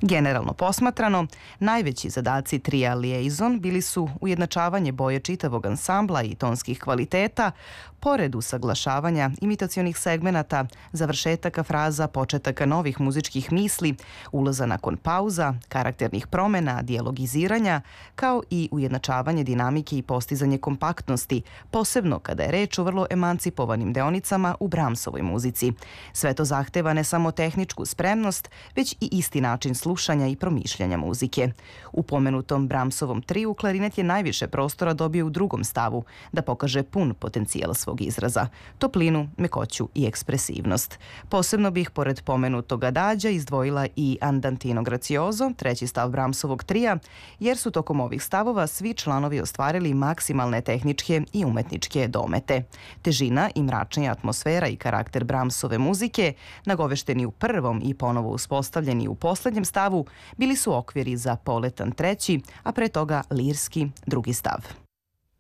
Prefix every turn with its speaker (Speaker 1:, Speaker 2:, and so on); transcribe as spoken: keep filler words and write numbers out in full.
Speaker 1: Generalno posmatrano, najveći zadaci trija Liaison bili su ujednačavanje boje čitavog ansambla i tonskih kvaliteta, pored usaglašavanja imitacionih segmenata, završetaka fraza, početaka novih muzičkih misli, ulaza nakon pauza, karakternih promena, dijalogiziranja, kao i ujednačavanje dinamike i postizanje kompaktnosti, posebno kada je reč o vrlo emancipovanim deonicama u Brahmsovoj muzici. Sve to zahteva ne samo tehničku spremnost, već i isti način slušanja i promišljanja muzike. U pomenutom Brahmsovom triju klarinet je najviše prostora dobio u drugom stavu, da pokaže pun potencijal svog izraza, toplinu, mekoću i ekspresivnost. Posebno bih, pored pomenutog adađa, izdvojila i Andantino Grazioso, treći stav Brahmsovog trija, jer su tokom ovih stavova svi članovi ostvarili maksimalne tehničke i umetničke domete. Težina i mračnija atmosfera i karakter Brahmsove muzike, nagovešteni u prvom i ponovo uspostavljeni u poslednjem stavu, bili su okviri za poletan treći, a pre toga lirski drugi stav.